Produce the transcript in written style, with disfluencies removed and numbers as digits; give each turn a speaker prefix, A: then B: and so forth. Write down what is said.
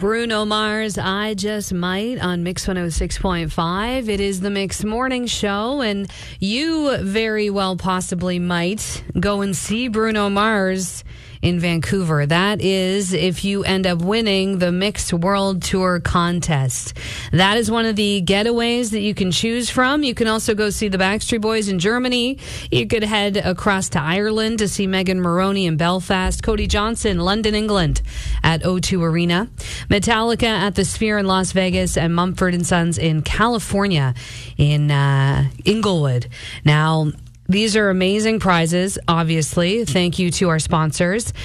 A: Bruno Mars, I Just Might on Mix 106.5. It is the Mix Morning Show, and you very well possibly might go and see Bruno Mars in Vancouver. That is if you end up winning the Mix World Tour contest. That is one of the getaways that you can choose from. You can also go see the Backstreet Boys in Germany. You could head across to Ireland to see Megan Moroney in Belfast, Cody Johnson, London, England at O2 Arena, Metallica at the Sphere in Las Vegas, and Mumford & Sons in California in Inglewood. Now, these are amazing prizes, obviously. Thank you to our sponsors.